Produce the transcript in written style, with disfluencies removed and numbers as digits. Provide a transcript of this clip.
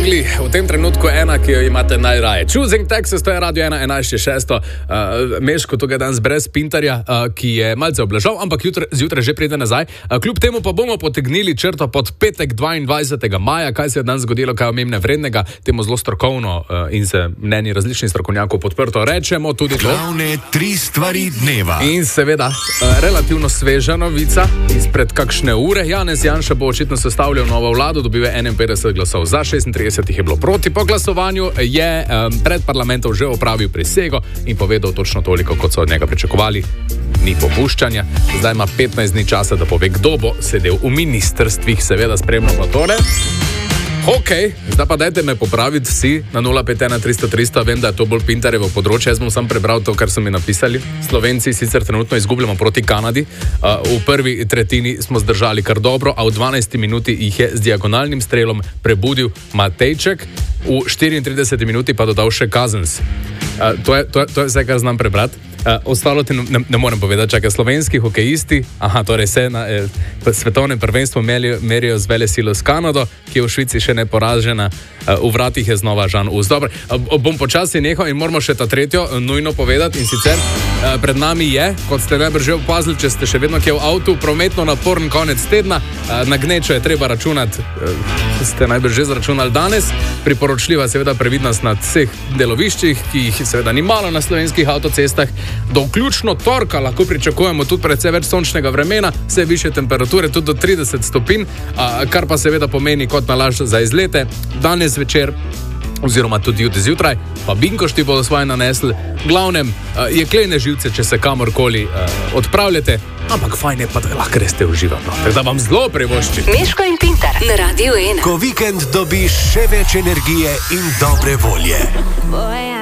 Angliji v tem trenutku ena, ki jo imate najraje. Choosing Texas, to je Radio 1, 11.6. Meško tukaj danes brez Pintarja, ki je malce obležal, ampak zjutraj že pride nazaj. Kljub temu pa bomo potegnili črto pod petek 22. maja, kaj se je danes zgodilo, kaj omemne vrednega, temu zelo strokovno in se mnenji različnih strokovnjakov podprto rečemo tudi to. Glavne 3 stvari dneva. In seveda, relativno sveža novica izpred kakšne ure. Janez Janša bo očitno sestavljal novo vlado, dobil je 51 glasov za, 36 je bilo proti. Po glasovanju je pred parlamentom že opravil prisego in povedal točno toliko, kot so od njega pričakovali. Ni popuščanja. Zdaj ima 15 dni časa, da pove, kdo bo sedel v ministrstvih. Seveda spremljamo tole. Ok, zdaj pa dajte me popraviti vsi na 051-300-300, vem, da je to bolj Pintarjevo področje, jaz bom sam prebral to, kar so mi napisali. Slovenci sicer trenutno izgubljamo proti Kanadi, v prvi tretjini smo zdržali kar dobro, a v 12 minuti jih je z diagonalnim strelom prebudil Matejček, v 34 minuti pa dodal še Kazens. To je vse, kar znam prebrati. Ostalo ti ne morem povedati, čakaj, slovenski hokejisti, torej se na svetovnem prvenstvu merijo z velesilo s Kanado, ki je v Švici še neporažena, v vratih je znova Žan Us. Dobro, bom počasi nehal in moramo še ta tretjo nujno povedati in sicer pred nami je, kot ste najbrž že opazili, če ste še vedno kje v avtu, prometno naporen konec tedna, na gnečo je treba računati, ste najbrž že zračunali danes, priporočljiva seveda previdnost na vseh deloviščih, ki jih seveda ni malo na slovenskih avtocestah. Do vključno torka lahko pričakujemo tudi precej več sončnega vremena, vse višje temperature, tudi do 30 stopinj, kar pa seveda pomeni kot nalašč za izlete. Danes večer oziroma tudi jutri zjutraj, pa binkošti bodo svoje nanesli. Glavnem, jeklene živce, če se kamorkoli odpravljate, ampak fajn je pa, da lahko res te uživati. Tako da vam zelo privoščim. Meško in Pintar na Radio 1. Ko vikend dobiš še več energije in dobre volje.